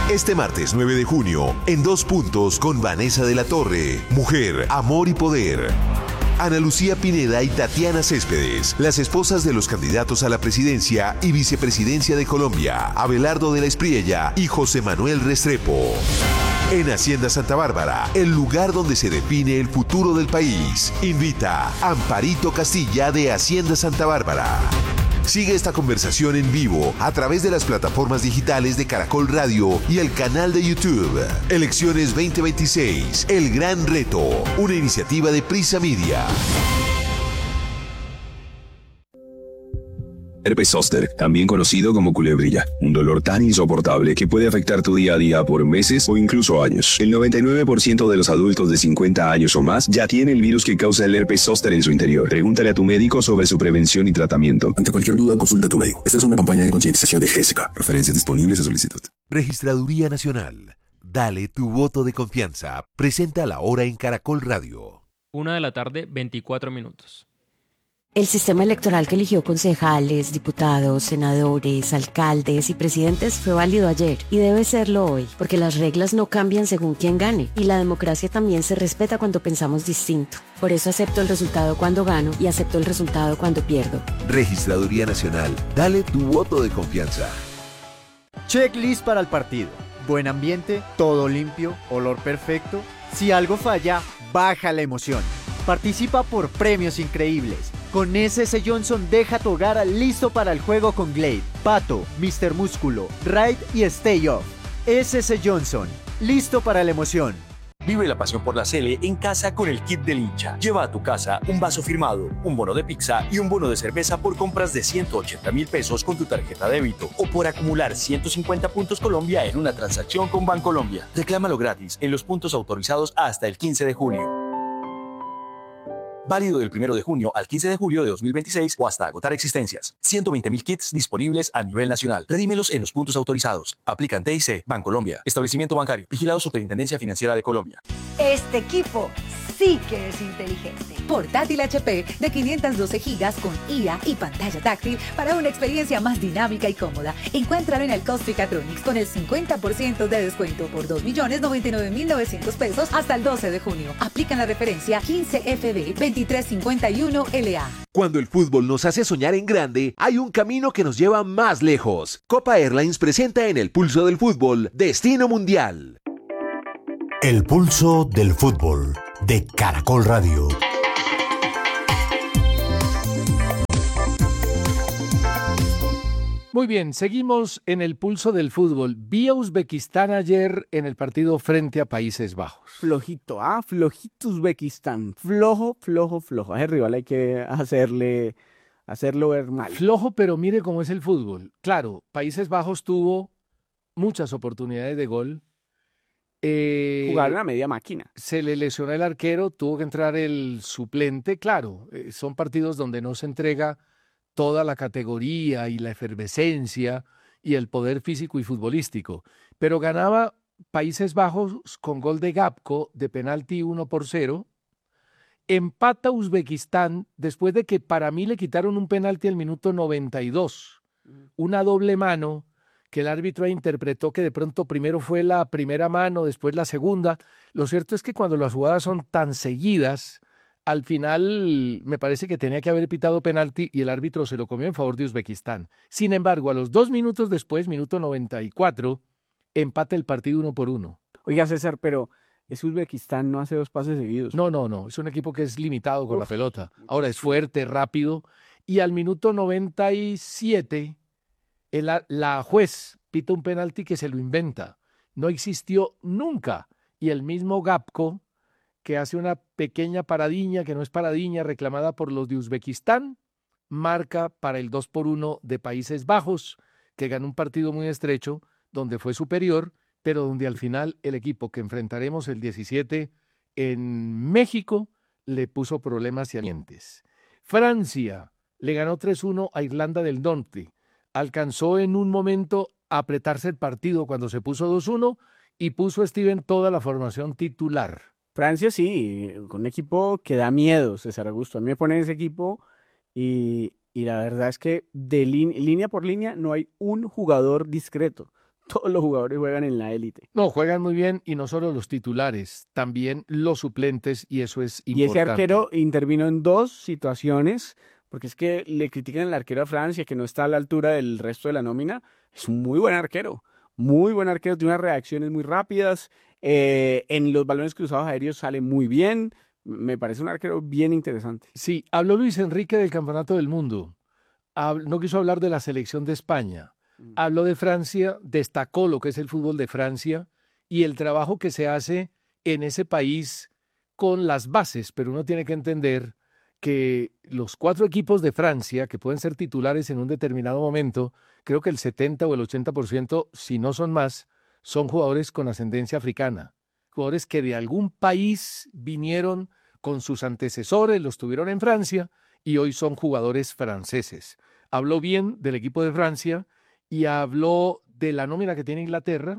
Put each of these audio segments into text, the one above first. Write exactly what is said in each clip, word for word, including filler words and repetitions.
Este martes nueve de junio, en Dos Puntos con Vanessa de la Torre, Mujer, Amor y Poder. Ana Lucía Pineda y Tatiana Céspedes, las esposas de los candidatos a la presidencia y vicepresidencia de Colombia, Abelardo de la Espriella y José Manuel Restrepo. En Hacienda Santa Bárbara, el lugar donde se define el futuro del país. Invita Amparito Castilla de Hacienda Santa Bárbara. Sigue esta conversación en vivo a través de las plataformas digitales de Caracol Radio y el canal de YouTube. Elecciones veinte veintiséis, El Gran Reto, una iniciativa de Prisa Media. Herpes zóster, también conocido como culebrilla, un dolor tan insoportable que puede afectar tu día a día por meses o incluso años. El noventa y nueve por ciento de los adultos de cincuenta años o más ya tiene el virus que causa el herpes zóster en su interior. Pregúntale a tu médico sobre su prevención y tratamiento. Ante cualquier duda, consulta a tu médico. Esta es una campaña de concientización de Gésica. Referencias disponibles a solicitud. Registraduría Nacional. Dale tu voto de confianza. Presenta la hora en Caracol Radio. Una de la tarde, veinticuatro minutos. El sistema electoral que eligió concejales, diputados, senadores, alcaldes y presidentes fue válido ayer y debe serlo hoy, porque las reglas no cambian según quién gane y la democracia también se respeta cuando pensamos distinto. Por eso acepto el resultado cuando gano y acepto el resultado cuando pierdo. Registraduría Nacional. Dale tu voto de confianza. Checklist para el partido. Buen ambiente, todo limpio, olor perfecto. Si algo falla, baja la emoción. Participa por premios increíbles. Con S S Johnson deja tu hogar listo para el juego con Glade, Pato, míster Músculo, Raid y Stay Off. S S Johnson, listo para la emoción. Vive la pasión por la Sele en casa con el kit del hincha. Lleva a tu casa un vaso firmado, un bono de pizza y un bono de cerveza por compras de ciento ochenta mil pesos con tu tarjeta débito o por acumular ciento cincuenta puntos Colombia en una transacción con Bancolombia. Reclámalo gratis en los puntos autorizados hasta el quince de junio. Válido del primero de junio al quince de julio de dos mil veintiséis o hasta agotar existencias. ciento veinte mil kits disponibles a nivel nacional. Redímelos en los puntos autorizados. Aplican T I C, Bancolombia. Establecimiento bancario. Vigilado Superintendencia Financiera de Colombia. Este equipo sí que es inteligente. Portátil H P de quinientos doce gigas con I A y pantalla táctil para una experiencia más dinámica y cómoda. Encuéntralo en el Cospicatronics con el cincuenta por ciento de descuento por dos millones noventa y nueve mil novecientos pesos hasta el doce de junio. Aplican la referencia quince F B veintitrés cincuenta y uno L A. Cuando el fútbol nos hace soñar en grande, hay un camino que nos lleva más lejos. Copa Airlines presenta en el Pulso del Fútbol Destino Mundial. El Pulso del Fútbol de Caracol Radio. Muy bien, seguimos en el Pulso del Fútbol. Vi a Uzbekistán ayer en el partido frente a Países Bajos. Flojito, ah, flojito Uzbekistán. Flojo, flojo, flojo. A ese rival hay que hacerle, hacerlo ver mal. Flojo, pero mire cómo es el fútbol. Claro, Países Bajos tuvo muchas oportunidades de gol. Eh, Jugaron a media máquina. Se le lesionó el arquero, tuvo que entrar el suplente. Claro, eh, son partidos donde no se entrega toda la categoría y la efervescencia y el poder físico y futbolístico. Pero ganaba Países Bajos con gol de Gapco de penalti uno por cero. Empata Uzbekistán después de que para mí le quitaron un penalti al minuto noventa y dos. Una doble mano que el árbitro interpretó que de pronto primero fue la primera mano, después la segunda. Lo cierto es que cuando las jugadas son tan seguidas, al final me parece que tenía que haber pitado penalti y el árbitro se lo comió en favor de Uzbekistán. Sin embargo, a los dos minutos después, minuto noventa y cuatro, empata el partido uno por uno. Oiga, César, pero ese Uzbekistán no hace dos pases seguidos. No, no, no. Es un equipo que es limitado con Uf. la pelota. Ahora es fuerte, rápido. Y al minuto noventa y siete, el, la juez pita un penalti que se lo inventa. No existió nunca. Y el mismo Gapco, que hace una pequeña paradiña, que no es paradiña, reclamada por los de Uzbekistán, marca para el dos por uno de Países Bajos, que ganó un partido muy estrecho, donde fue superior, pero donde al final el equipo que enfrentaremos el diecisiete en México le puso problemas y alientes. Francia le ganó tres uno a Irlanda del Norte. Alcanzó en un momento a apretarse el partido cuando se puso dos uno y puso a Steven toda la formación titular. Francia sí, con un equipo que da miedo, César Augusto. A mí me ponen ese equipo y, y la verdad es que de línea por línea no hay un jugador discreto. todos los jugadores juegan en la élite. No, juegan muy bien y no solo los titulares, también los suplentes y eso es importante. Y ese arquero intervino en dos situaciones, porque es que le critican al arquero de Francia que no está a la altura del resto de la nómina. Es un muy buen arquero, muy buen arquero, tiene unas reacciones muy rápidas, eh, en los balones cruzados aéreos sale muy bien, me parece un arquero bien interesante. Sí, habló Luis Enrique del Campeonato del Mundo, Habl- no quiso hablar de la selección de España, habló de Francia, destacó lo que es el fútbol de Francia y el trabajo que se hace en ese país con las bases, pero uno tiene que entender que los cuatro equipos de Francia, que pueden ser titulares en un determinado momento, creo que el setenta o el ochenta por ciento, si no son más, son jugadores con ascendencia africana, jugadores que de algún país vinieron con sus antecesores, los tuvieron en Francia y hoy son jugadores franceses. Habló bien del equipo de Francia y habló de la nómina que tiene Inglaterra,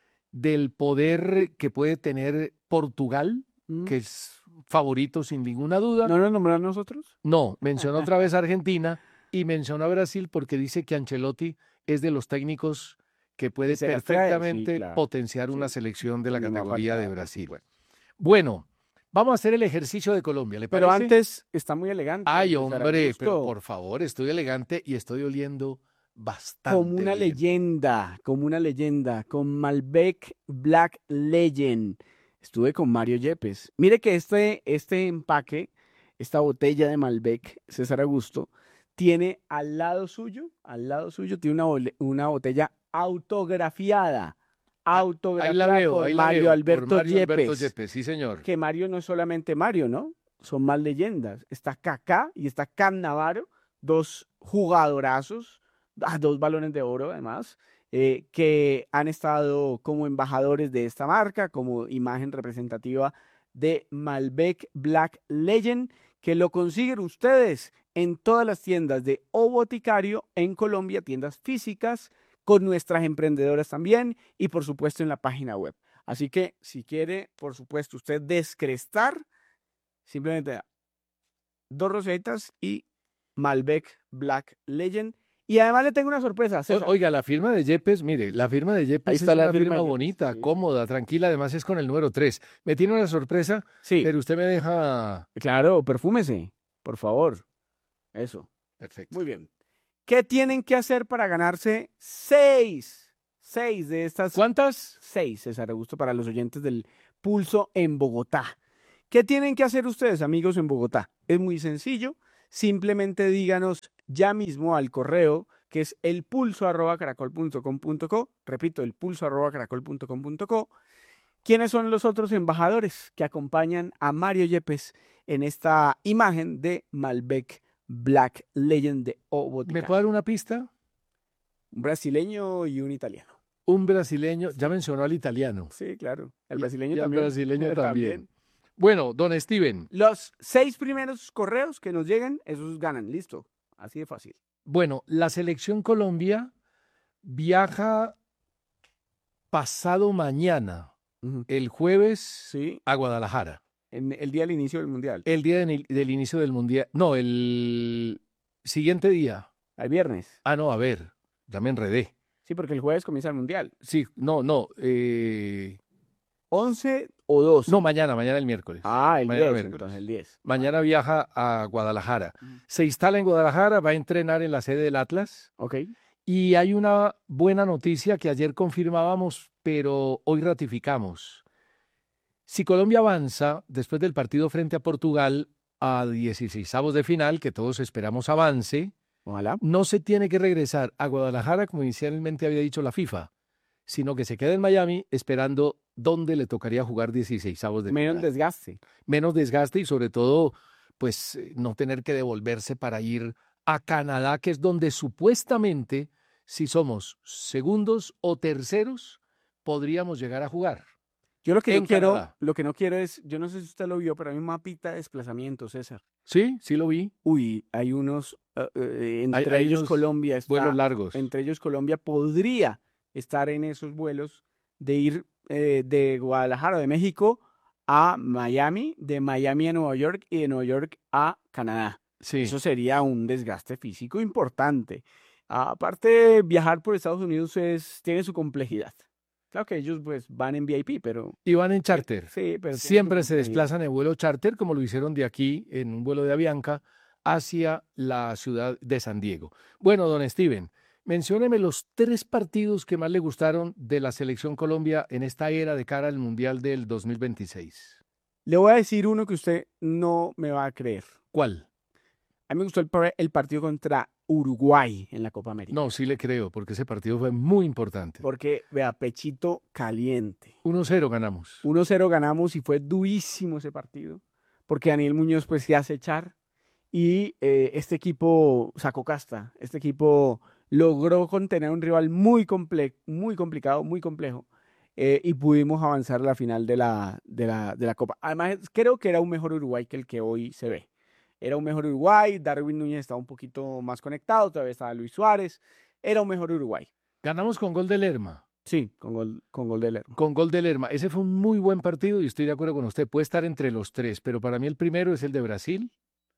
del poder que puede tener Portugal, Mm. que es favorito sin ninguna duda. ¿No nos nombró a nosotros? No, mencionó otra vez a Argentina y mencionó a Brasil porque dice que Ancelotti es de los técnicos que puede se las trae, sí, perfectamente claro. potenciar una Sí. selección de la Ni más categoría de faltaba. Brasil. Bueno, vamos a hacer el ejercicio de Colombia, ¿le Pero parece? antes está muy elegante. Ay, César hombre, Augusto. pero por favor, estoy elegante y estoy oliendo bastante Como una bien. leyenda, como una leyenda, con Malbec Black Legend. Estuve con Mario Yepes. Mire que este, este empaque, esta botella de Malbec, César Augusto, tiene al lado suyo, al lado suyo, tiene una, bole- una botella autografiada. Autografiada Ahí la veo, por ahí la Mario veo, por Alberto Mario Yepes. Alberto Yepes, sí señor. Que Mario no es solamente Mario, ¿no? Son más leyendas. Está Kaká y está Cannavaro, dos jugadorazos, ah, dos balones de oro además, eh, que han estado como embajadores de esta marca, como imagen representativa de Malbec Black Legend, que lo consiguen ustedes en todas las tiendas de O Boticario en Colombia, tiendas físicas, con nuestras emprendedoras también y por supuesto en la página web. Así que si quiere, por supuesto, usted descrestar, simplemente da dos rosetitas y Malbec Black Legend. Y además le tengo una sorpresa, O- César. Oiga, la firma de Yepes, mire, la firma de Yepes Ahí es está la una firma firma de Yepes, bonita, sí. cómoda, tranquila, además es con el número tres. Me tiene una sorpresa, Sí, pero usted me deja... claro, perfúmese, por favor. Eso. Perfecto. Muy bien. ¿Qué tienen que hacer para ganarse seis? Seis de estas. ¿Cuántas? Seis, César Augusto, para los oyentes del Pulso en Bogotá. ¿Qué tienen que hacer ustedes, amigos, en Bogotá? Es muy sencillo. Simplemente díganos ya mismo al correo, que es elpulso arroba caracol punto com punto co. Repito, elpulso arroba caracol punto com punto co. ¿Quiénes son los otros embajadores que acompañan a Mario Yepes en esta imagen de Malbec Black Legend de O ¿Me Boticario? puede dar una pista? Un brasileño y un italiano. Un brasileño, ya mencionó al italiano. Sí, claro. El Y- brasileño y al también. brasileño también. Bueno, don Steven, Los seis primeros correos que nos lleguen, esos ganan. Listo. Así de fácil. bueno, la selección Colombia viaja pasado mañana, el jueves, Sí. a Guadalajara. En el día del inicio del mundial. El día del, del inicio del mundial. No, el siguiente día. Al viernes. Ah, no, a ver, ya me enredé. Sí, porque el jueves comienza el mundial. Sí, no, no. eh, ¿once o doce? no, mañana, mañana el miércoles. Ah, el mañana diez. miércoles. Entonces, el diez. Mañana viaja a Guadalajara. Se instala en Guadalajara, va a entrenar en la sede del Atlas. Ok. Y hay una buena noticia que ayer confirmábamos, pero hoy ratificamos. Si Colombia avanza después del partido frente a Portugal a dieciseisavos de final, que todos esperamos avance, Ojalá. no se tiene que regresar a Guadalajara como inicialmente había dicho la FIFA, sino que se queda en Miami esperando dónde le tocaría jugar dieciseisavos de Menos final. desgaste. Menos desgaste y sobre todo, pues eh, no tener que devolverse para ir a Canadá, que es donde supuestamente, si somos segundos o terceros, podríamos llegar a jugar. Yo lo que En no quiero, Canadá. lo que no quiero es, yo no sé si usted lo vio, pero hay un mapita de desplazamiento, César. Sí, sí lo vi. Uy, hay unos, eh, eh, entre hay ellos unos Colombia está, Vuelos largos. entre ellos Colombia podría estar en esos vuelos de ir eh, de Guadalajara, de México, a Miami, de Miami a Nueva York y de Nueva York a Canadá. Sí. Eso sería un desgaste físico importante. Aparte, viajar por Estados Unidos es, tiene su complejidad. Claro que ellos pues van en V I P, pero... Y van en charter. Sí, pero... Siempre se desplazan en vuelo charter, como lo hicieron de aquí, en un vuelo de Avianca, hacia la ciudad de San Diego. Bueno, don Steven, mencióneme los tres partidos que más le gustaron de la Selección Colombia en esta era de cara al Mundial del dos mil veintiséis. Le voy a decir uno que usted no me va a creer. ¿Cuál? A mí me gustó el, el partido contra Uruguay en la Copa América. No, sí le creo, porque ese partido fue muy importante. Porque, vea, pechito caliente. uno cero ganamos. uno cero ganamos y fue durísimo ese partido. Porque Daniel Muñoz pues se hace echar. Y eh, este equipo sacó casta. Este equipo logró contener a un rival muy, comple muy complicado, muy complejo. Eh, y pudimos avanzar a la final de la, de, la, de la Copa. Además, creo que era un mejor Uruguay que el que hoy se ve. Era un mejor Uruguay, Darwin Núñez estaba un poquito más conectado, todavía estaba Luis Suárez. Era un mejor Uruguay. Ganamos con gol de Lerma. Sí, con gol, con gol de Lerma. Con gol de Lerma. Ese fue un muy buen partido y estoy de acuerdo con usted. Puede estar entre los tres, pero para mí el primero es el de Brasil.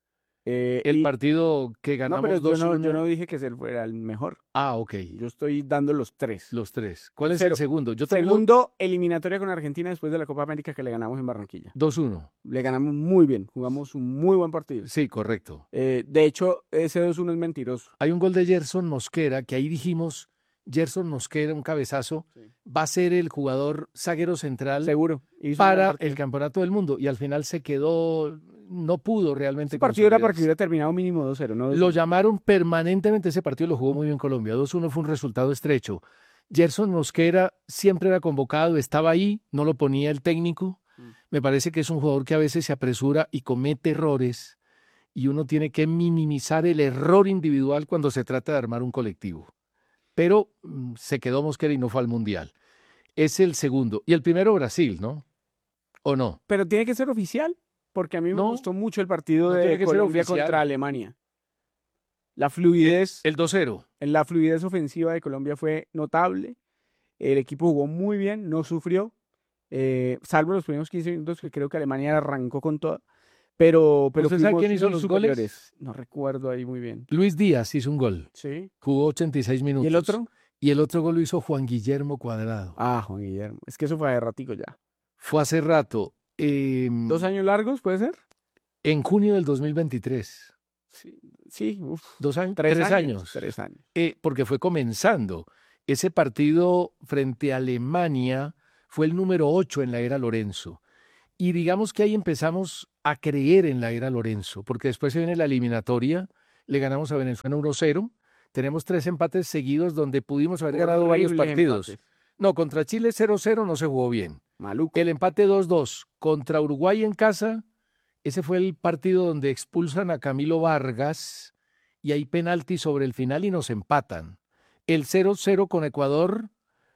Eh, el y... partido que ganamos no, pero dos uno. Yo no, yo no dije que ese fuera el mejor. Ah, ok. Yo estoy dando los tres. Los tres. ¿Cuál es Cero. el segundo? Yo tengo... Segundo, eliminatoria con Argentina después de la Copa América que le ganamos en Barranquilla. dos uno. Le ganamos muy bien. Jugamos un muy buen partido. Sí, correcto. Eh, de hecho, ese dos uno es mentiroso. Hay un gol de Gerson Mosquera que ahí dijimos, Gerson Mosquera, un cabezazo, sí. Va a ser el jugador zaguero central. Seguro. Para el campeonato del mundo. Y al final se quedó... No pudo realmente. El partido era para que hubiera terminado mínimo dos cero, ¿no? Lo llamaron permanentemente, ese partido lo jugó muy bien Colombia. dos uno fue un resultado estrecho. Gerson Mosquera siempre era convocado, estaba ahí, no lo ponía el técnico. Mm. Me parece que es un jugador que a veces se apresura y comete errores. Y uno tiene que minimizar el error individual cuando se trata de armar un colectivo. Pero mm, se quedó Mosquera y no fue al Mundial. Es el segundo. Y el primero Brasil, ¿no? ¿O no? Pero tiene que ser oficial. Porque a mí me no, gustó mucho el partido no de Colombia contra Alemania. La fluidez. El dos cero. La fluidez ofensiva de Colombia fue notable. El equipo jugó muy bien, no sufrió. Eh, salvo los primeros quince minutos que creo que Alemania arrancó con todo. Pero, pero ¿Usted sabe quién hizo los superiores. goles? No recuerdo ahí muy bien. Luis Díaz hizo un gol. Sí. Jugó ochenta y seis minutos. ¿Y el otro? Y el otro gol lo hizo Juan Guillermo Cuadrado. Ah, Juan Guillermo. Es que eso fue de ratico ya. Fue hace rato. Eh, ¿Dos años largos puede ser? En junio del dos mil veintitrés. Sí, sí uf, ¿Dos años? Tres, tres años, años. Tres años. Eh, porque fue comenzando. Ese partido frente a Alemania fue el número ocho en la era Lorenzo. Y digamos que ahí empezamos a creer en la era Lorenzo, porque después se viene la eliminatoria, le ganamos a Venezuela uno cero, tenemos tres empates seguidos donde pudimos haber ganado varios partidos. Empates. No, contra Chile cero cero no se jugó bien. Maluco. El empate dos dos contra Uruguay en casa, ese fue el partido donde expulsan a Camilo Vargas y hay penalti sobre el final y nos empatan. El cero cero con Ecuador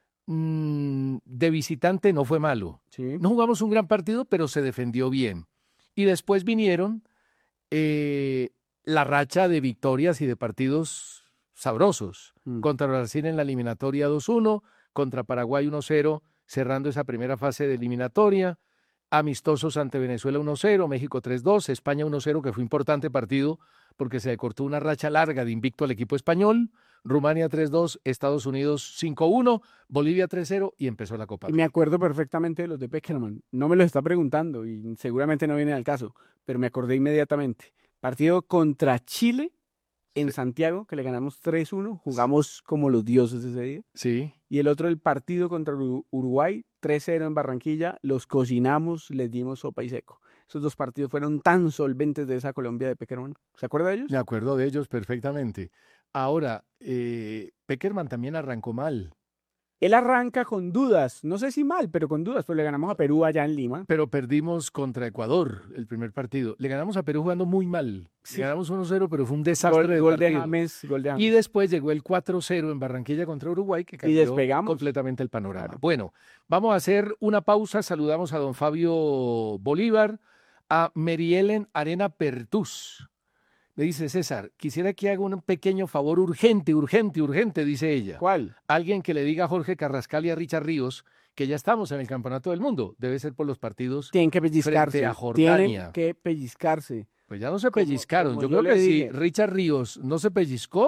mmm, de visitante no fue malo. Sí. No jugamos un gran partido, pero se defendió bien. Y después vinieron eh, la racha de victorias y de partidos sabrosos. Mm. Contra Brasil en la eliminatoria dos uno, contra Paraguay uno cero, cerrando esa primera fase de eliminatoria. Amistosos ante Venezuela uno cero, México tres dos, España uno cero, que fue importante partido porque se cortó una racha larga de invicto al equipo español. Rumania tres dos, Estados Unidos cinco uno, Bolivia tres cero y empezó la Copa. Y me acuerdo perfectamente de los de Peckerman. No me lo está preguntando y seguramente no viene al caso, pero me acordé inmediatamente. Partido contra Chile en Santiago, que le ganamos tres uno, jugamos como los dioses ese día. Sí. Y el otro, el partido contra Uruguay, tres cero en Barranquilla, los cocinamos, les dimos sopa y seco. Esos dos partidos fueron tan solventes de esa Colombia de Peckerman. ¿Se acuerda de ellos? Me acuerdo de ellos perfectamente. Ahora, eh, Peckerman también arrancó mal. Él arranca con dudas, no sé si mal, pero con dudas, pues le ganamos a Perú allá en Lima. Pero perdimos contra Ecuador el primer partido. Le ganamos a Perú jugando muy mal. Sí. Le ganamos uno cero, pero fue un desastre gol, de gol partido. De James, gol de James. Y después llegó el cuatro cero en Barranquilla contra Uruguay, que cambió y despegamos. completamente el panorama. Claro. Bueno, vamos a hacer una pausa. Saludamos a don Fabio Bolívar, a Merielen Arena Pertús. Me dice, César, quisiera que haga un pequeño favor urgente, urgente, urgente, dice ella. ¿Cuál? Alguien que le diga a Jorge Carrascal y a Richard Ríos que ya estamos en el Campeonato del Mundo. Debe ser por los partidos Tienen que pellizcarse. frente a Jordania. Tienen que pellizcarse. Pues ya no se pellizcaron. Como, yo como creo yo que le si dije. Richard Ríos no se pellizcó,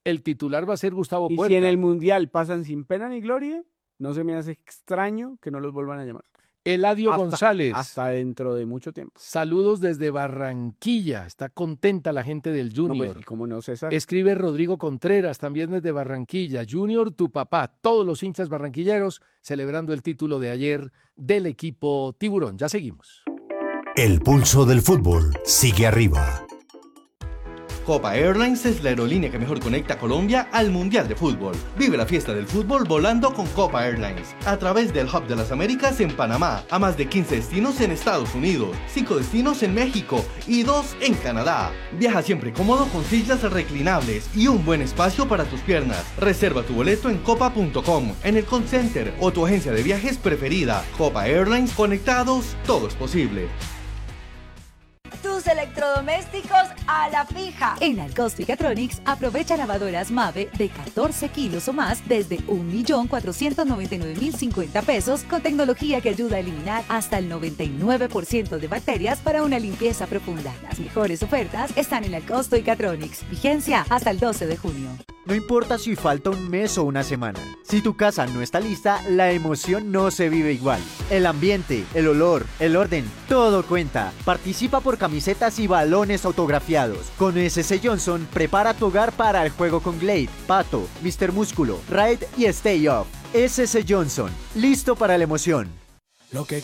el titular va a ser Gustavo Y Puerta. si en el Mundial pasan sin pena ni gloria, no se me hace extraño que no los vuelvan a llamar. Eladio Hasta- González. Hasta dentro de mucho tiempo. Saludos desde Barranquilla. Está contenta la gente del No, Junior. pues, ¿cómo no, César? Escribe Rodrigo Contreras, también desde Barranquilla. Junior, tu papá. Todos los hinchas barranquilleros celebrando el título de ayer del equipo Tiburón. Ya seguimos. El pulso del fútbol sigue arriba. Copa Airlines es la aerolínea que mejor conecta a Colombia al Mundial de Fútbol. Vive la fiesta del fútbol volando con Copa Airlines a través del Hub de las Américas en Panamá, a más de quince destinos en Estados Unidos, cinco destinos en México y dos en Canadá. Viaja siempre cómodo con sillas reclinables y un buen espacio para tus piernas. Reserva tu boleto en copa punto com, en el call center o tu agencia de viajes preferida. Copa Airlines, conectados, todo es posible. Tus electrodomésticos a la fija. En Alcosto Catronics aprovecha lavadoras Mave de catorce kilos o más desde un millón cuatrocientos noventa y nueve mil cincuenta pesos con tecnología que ayuda a eliminar hasta el noventa y nueve por ciento de bacterias para una limpieza profunda. Las mejores ofertas están en Alcosto y Catronics. Vigencia hasta el doce de junio. No importa si falta un mes o una semana. Si tu casa no está lista, la emoción no se vive igual. El ambiente, el olor, el orden, todo cuenta. Participa por camisetas y balones autografiados. Con S C Johnson, prepara tu hogar para el juego con Glade, Pato, mister Músculo, Raid y Stay Off. S C Johnson, listo para la emoción. Lo que